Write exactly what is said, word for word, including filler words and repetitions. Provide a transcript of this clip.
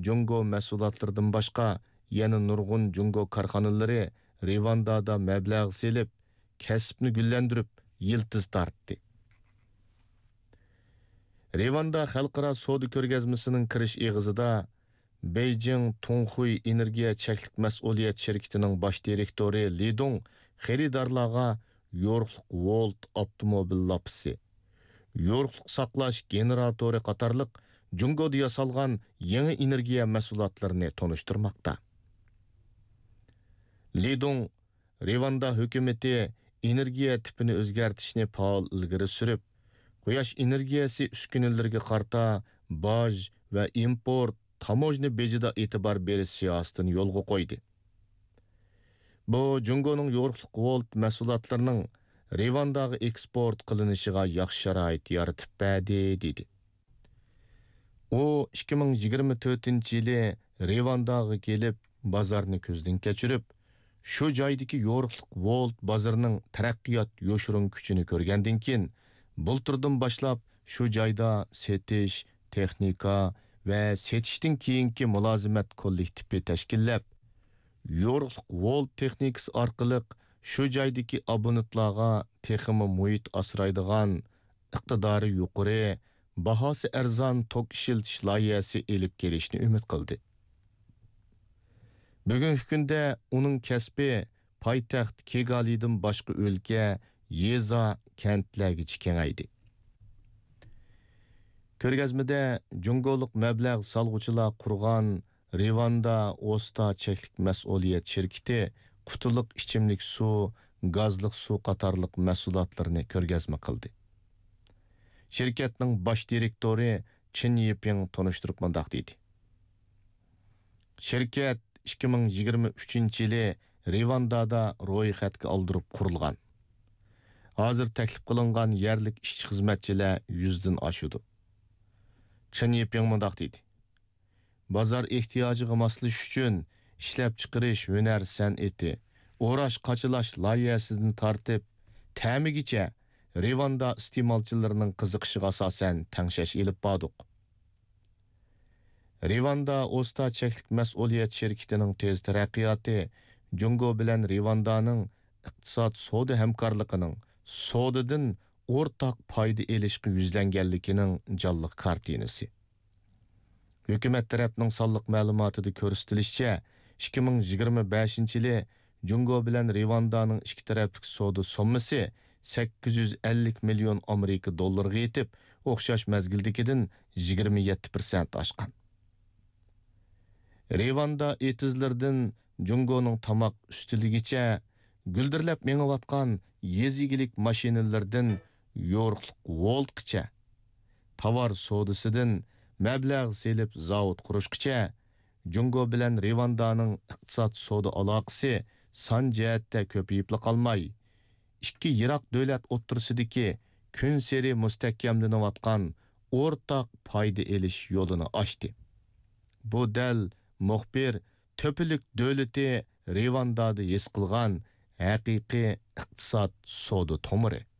Jungo mahsulotlardan boshqa yana nurg'un Jungo korxonalari Rivandada mablag' selib, kasbni gullandirib, yiltiz tortdi. Rivanda xalqaro savdo ko'rgazmasining kirish eg'izida Beijing Tonghui energiya cheklik mas'uliyat shirkatining bosh direktori Li Dong xaridorlarga yorug'liq volt avtomobil lapisi, yorug'liq saqlash generatori qatorliq Jungoda yasalgan yangi energiya mahsulotlarini tonishtirmoqda. Li Dong Rivanda hukumati energiya tipini o'zgartishni faol ilgari surib, quyosh energiyasi uskunalarga qarta boj va import tamojni bejida e'tibor berish siyosatini yo'lga qo'ydi. Bu Jungoning yorug'liq volt mahsulotlarining Rivandaga eksport qilinishiga yaxshi sharoit yaratib berdi dedi. U ikki ming yigirma to'rtinchi yili Rivandaga kelib, bozorni ko'zdan kechirib, shu joydagi yorug'liq volt bozorining taraqqiyot yo'shirin kuchini ko'rgandan keyin, bulturdan boshlab shu joyda setish, texnika va setishdan keyingi mulozimat kollektivi tashkillab, yorug'liq volt texnikasi orqali shu joydagi abonentlarga texmi muhit asraydigan, iqtidori yuqori, bahosi arzon tok ishiltish loyihasi elib kelishni umid qildi. Bugungi kunda uning kasbi poytaxt Kigalidan boshqa o'lka, yeza, kentlargacha kengaydi. Ko'rgazmada Jungoliq mablag' salg'uvchilar qurgan Rivanda Osta cheklik mas'uliyat shirkati qutiliq ichimlik suv, gazliq suv qatorliq mahsulotlarni ko'rgazma qildi. Shirkatning bosh direktori Chin Yiping tonishtirib mundaq dedi. Shirkat ikki ming yigirma uchinchi yili Rivandada ro'yxatga oldirib qurilgan. Hozir taklif qilingan yerlik ishchi xizmatchilar yuzdan oshudi. Chin Yiping mundaq dedi. Bozor ehtiyojiga moslashish uchun ishlab chiqarish hunar san'ati, o'rash qachilash loyihasidan tortib, ta'migacha Rivanda iste'molchilarining qiziqishiga asosan tangshash elib bordik. Rivanda Osta cheklik mas'uliyat shirkatining tez taraqqiyoti Jungo bilan Rivandaning iqtisod savdo hamkorligining savdodan o'rtaq foyda elishga yuzlanganligining jonliq kartinasi. Hukumat tarafning sonliq ma'lumotida ko'rsatilishicha, ikki ming yigirma beshinchi yili Jungo bilan Rivandaning ikki taraflik savdo summasi sakkiz yuz ellik million Amerika dollariga yetib, o'xshash mazgildagidan yigirma yetti prosent oshgan. Rivanda etizlardan Jungoning tamoq ustiligicha guldirlab mengayotgan yezigilik mashinalardan yorug'liq voltgacha, tovar savdosidan mablag' selib zavod qurishgacha Jungo bilan Rivandaning iqtisod savdo aloqasi son jihatda ko'payib qolmay, ikki yiroq davlat o'rtasidagi kun seri mustahkamlanayotgan o'rtaq foyda elish yo'lini ochdi. Bu dal muxbir to'pilik davlati Rivandada his qilgan haqiqiy iqtisod savdo tomiri.